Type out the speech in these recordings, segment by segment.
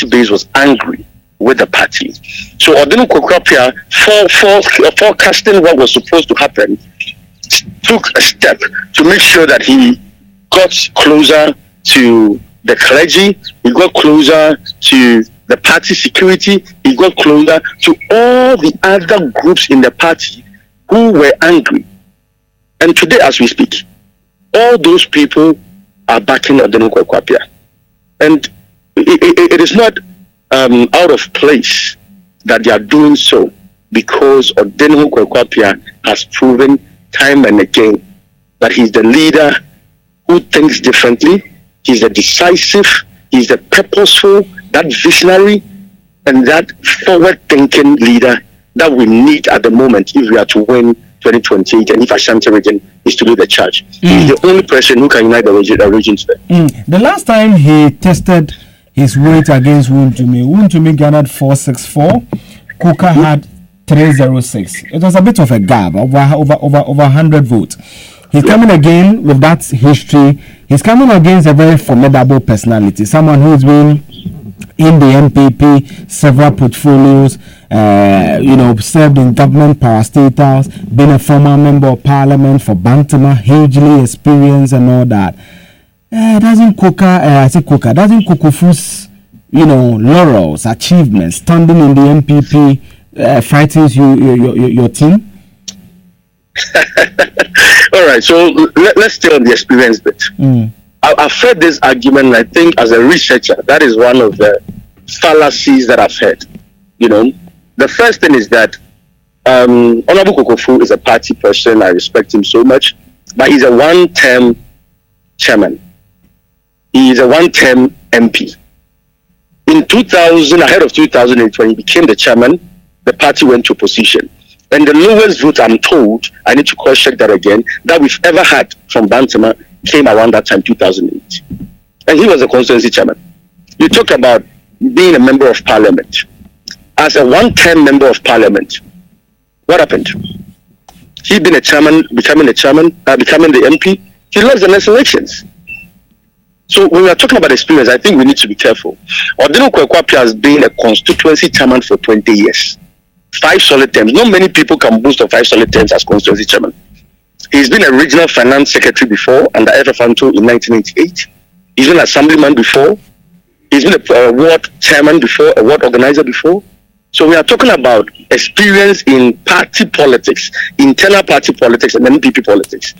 party base was angry with the party. So Odino Kokrapia, forecasting what was supposed to happen, took a step to make sure that he got closer to the clergy, he got closer to the party security, he got closer to all the other groups in the party who were angry. And today, as we speak, all those people are backing Odino Kokrapia. And it is not out of place that they are doing so, because Odino Kokrapia has proven time and again that he's the leader who thinks differently, he's the decisive, he's the purposeful, that visionary, and that forward-thinking leader that we need at the moment if we are to win 2028 and if Ashanti region is to lead the charge. He's the only person who can unite the region today. The last time he tested his weight against Wontumi garnered 464. Kuka had 306. It was a bit of a gap, over 100 votes. He's coming again with that history. He's coming against a very formidable personality, someone who's been in the MPP, several portfolios, served in government parastatals, been a former member of parliament for Bantama, hugely experienced and all that. Doesn't Kokofu's, laurels, achievements, standing in the MPP, frightens your team? All right, so let's stay on the experience bit. I've heard this argument, and I think as a researcher, that is one of the fallacies that I've heard. The first thing is that Honorable Kokofu is a party person. I respect him so much, but he's a one-term chairman. He is a one-term MP. In 2000, ahead of 2008, when he became the chairman, the party went to opposition. And the lowest vote, I'm told, I need to cross-check that again, that we've ever had from Bantama came around that time, 2008. And he was a constituency chairman. You talk about being a member of parliament. As a one-term member of parliament, what happened? He been a chairman, becoming the MP, he lost the next elections. So when we are talking about experience, I think we need to be careful. Odino Kokrapia has been a constituency chairman for 20 years. 5 solid terms. Not many people can boast of 5 solid terms as constituency chairman. He's been a regional finance secretary before under FFanto in 1988. He's been an assemblyman before. He's been a ward chairman before, a ward organizer before. So we are talking about experience in party politics, internal party politics and MPP politics.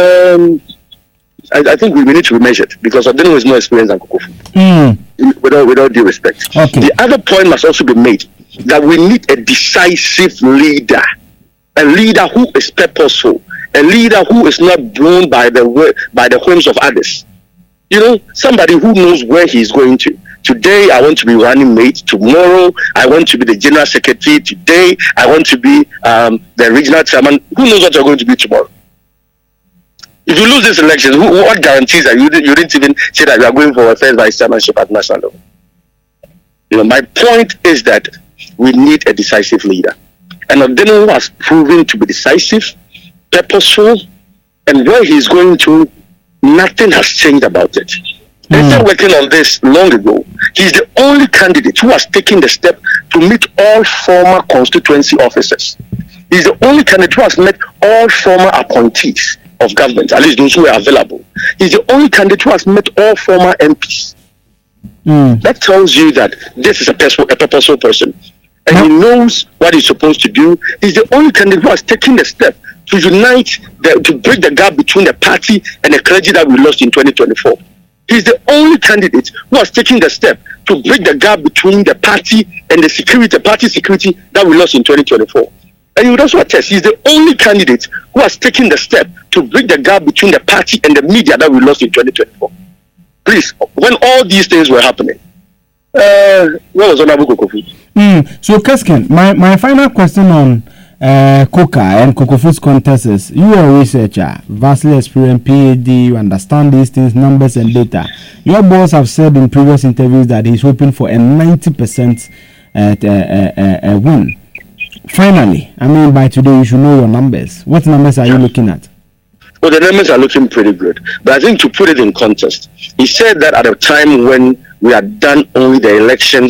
I think we need to be measured because Odino is more experienced than Kokofu. Without due respect. Okay. The other point must also be made that we need a decisive leader, a leader who is purposeful, a leader who is not blown by the whims of others. Somebody who knows where he's going to. Today, I want to be running mate. Tomorrow, I want to be the general secretary. Today, I want to be the regional chairman. Who knows what you're going to be tomorrow? If you lose this election, what guarantees that you didn't even say that you are going for a first vice chairmanship at national level? My point is that we need a decisive leader. And Odino has proven to be decisive, purposeful, and where he's going to, nothing has changed about it. They started working on this long ago. He's the only candidate who has taken the step to meet all former constituency officers. He's the only candidate who has met all former appointees of government, at least those who are available. He's the only candidate who has met all former MPs. That tells you that this is a purposeful person. And he knows what he's supposed to do. He's the only candidate who has taken the step to unite, to break the gap between the party and the clergy that we lost in 2024. He's the only candidate who has taken the step to break the gap between the party and the party security that we lost in 2024. And you would also attest, he's the only candidate who has taken the step to break the gap between the party and the media that we lost in 2024. Please, when all these things were happening, where was Honorable Kokofu? So, Keskin, my final question on Koka and Kokofu's contest is, you are a researcher, vastly experienced, PhD, you understand these things, numbers and data. Your boss have said in previous interviews that he's hoping for a 90% win. Finally, by today you should know your numbers. What numbers are you looking at? Well, the numbers are looking pretty good. But I think to put it in context, he said that at a time when we had done only the elections